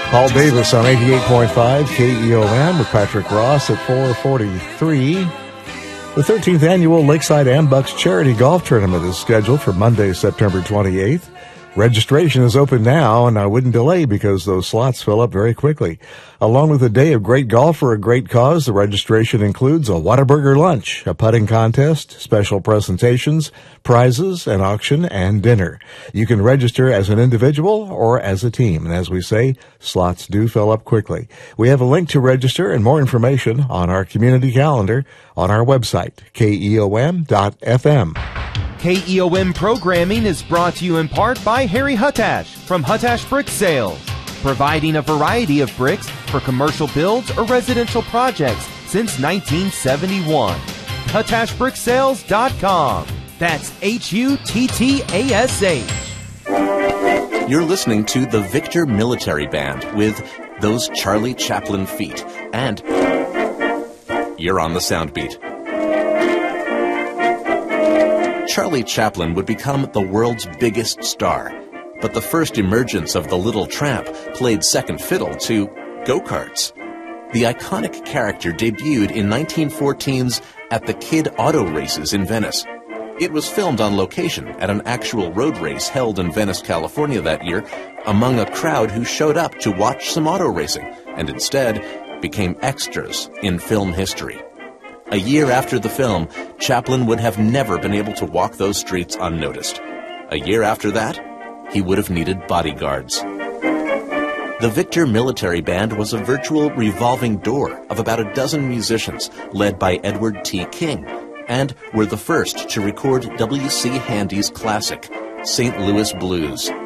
Paul Davis on 88.5 KEOM with Patrick Ross at 4:43. The 13th annual Lakeside Ambucks Charity Golf Tournament is scheduled for Monday, September 28th. Registration is open now, and I wouldn't delay because those slots fill up very quickly. Along with a day of great golf for a great cause, the registration includes a Whataburger lunch, a putting contest, special presentations, prizes, an auction, and dinner. You can register as an individual or as a team, and as we say, slots do fill up quickly. We have a link to register and more information on our community calendar on our website, keom.fm. KEOM programming is brought to you in part by Harry Huttash from Huttash Brick Sales, providing a variety of bricks for commercial builds or residential projects since 1971. HuttashBrickSales.com. That's HUTTASH. You're listening to the Victor Military Band with Those Charlie Chaplin Feet, and you're on the Soundbeat. Charlie Chaplin would become the world's biggest star, but the first emergence of the Little Tramp played second fiddle to go-karts. The iconic character debuted in 1914's At the Kid Auto Races in Venice. It was filmed on location at an actual road race held in Venice, California that year, among a crowd who showed up to watch some auto racing, and instead became extras in film history. A year after the film, Chaplin would have never been able to walk those streets unnoticed. A year after that, he would have needed bodyguards. The Victor Military Band was a virtual revolving door of about a dozen musicians led by Edward T. King, and were the first to record W.C. Handy's classic, St. Louis Blues.